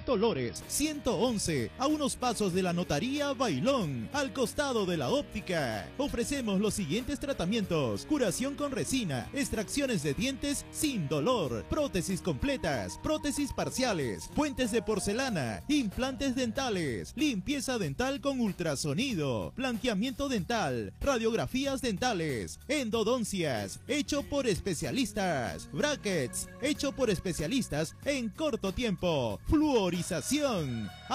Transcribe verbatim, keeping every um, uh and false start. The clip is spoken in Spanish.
Dolores, ciento once, a unos pasos de la notaría Bailón, al costado de la óptica. Ofrecemos los siguientes tratamientos: curación con resina, extracciones de dientes sin dolor, prótesis completas, prótesis parciales, puentes de porcelana, implantes dentales, limpieza dental con ultrasonido, blanqueamiento dental, radiografías dentales, endodoncias, hecho por especialistas, brackets, hecho por especialistas en corto tiempo, fluorización.